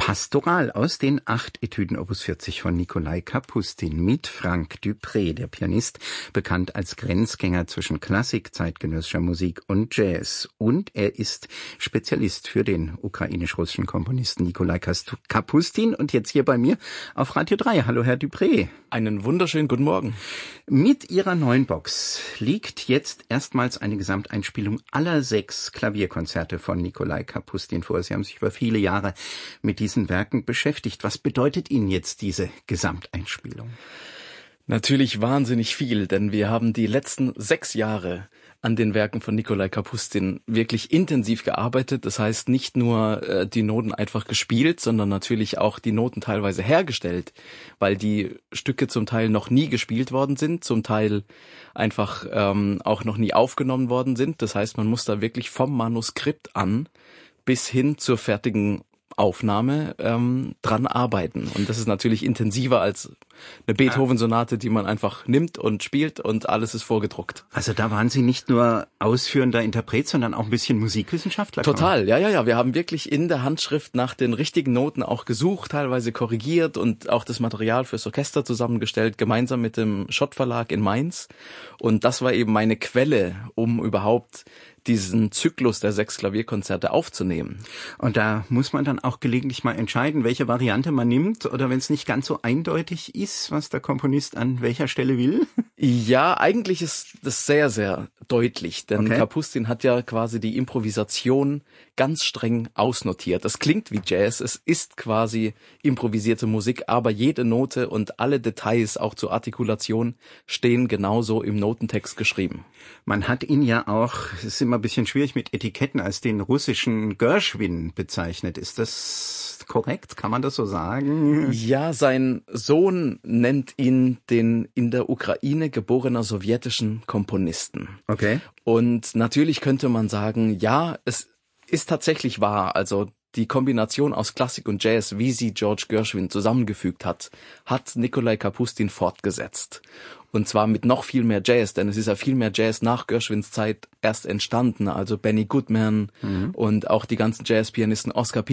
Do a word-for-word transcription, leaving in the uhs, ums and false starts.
Pastoral aus den acht Etüden Opus vierzig von Nikolai Kapustin mit Frank Dupré, der Pianist, bekannt als Grenzgänger zwischen Klassik, zeitgenössischer Musik und Jazz. Und er ist Spezialist für den ukrainisch-russischen Komponisten Nikolai Kapustin. Und jetzt hier bei mir auf Radio drei. Hallo, Herr Dupré. Einen wunderschönen guten Morgen. Mit Ihrer neuen Box liegt jetzt erstmals eine Gesamteinspielung aller sechs Klavierkonzerte von Nikolai Kapustin vor. Sie haben sich über viele Jahre mit diesen Werken beschäftigt. Was bedeutet Ihnen jetzt diese Gesamteinspielung? Natürlich wahnsinnig viel, denn wir haben die letzten sechs Jahre an den Werken von Nikolai Kapustin wirklich intensiv gearbeitet. Das heißt, nicht nur äh, die Noten einfach gespielt, sondern natürlich auch die Noten teilweise hergestellt, weil die Stücke zum Teil noch nie gespielt worden sind, zum Teil einfach ähm, auch noch nie aufgenommen worden sind. Das heißt, man muss da wirklich vom Manuskript an bis hin zur fertigen Aufnahme ähm, dran arbeiten. Und das ist natürlich intensiver als eine Beethoven-Sonate, die man einfach nimmt und spielt und alles ist vorgedruckt. Also da waren Sie nicht nur ausführender Interpret, sondern auch ein bisschen Musikwissenschaftler? Total, ja, ja, ja. Wir haben wirklich in der Handschrift nach den richtigen Noten auch gesucht, teilweise korrigiert und auch das Material fürs Orchester zusammengestellt, gemeinsam mit dem Schott Verlag in Mainz. Und das war eben meine Quelle, um überhaupt diesen Zyklus der sechs Klavierkonzerte aufzunehmen. Und da muss man dann auch gelegentlich mal entscheiden, welche Variante man nimmt, oder wenn es nicht ganz so eindeutig ist, was der Komponist an welcher Stelle will? Ja, eigentlich ist das sehr, sehr deutlich, denn okay. Kapustin hat ja quasi die Improvisation ganz streng ausnotiert. Das klingt wie Jazz, es ist quasi improvisierte Musik, aber jede Note und alle Details, auch zur Artikulation, stehen genauso im Notentext geschrieben. Man hat ihn ja auch, es ist immer ein bisschen schwierig mit Etiketten, als den russischen Gershwin bezeichnet. Ist das korrekt? Kann man das so sagen? Ja, sein Sohn nennt ihn den in der Ukraine geborenen sowjetischen Komponisten. Okay. Und natürlich könnte man sagen, ja, es ist tatsächlich wahr. Also die Kombination aus Klassik und Jazz, wie sie George Gershwin zusammengefügt hat, hat Nikolai Kapustin fortgesetzt. Und zwar mit noch viel mehr Jazz, denn es ist ja viel mehr Jazz nach Gershwins Zeit erst entstanden. Also Benny Goodman mhm. und auch die ganzen Jazzpianisten, Oscar